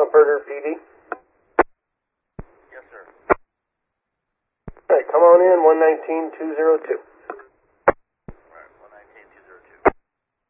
Operator PD. Yes, sir. All right, come on in, 119202.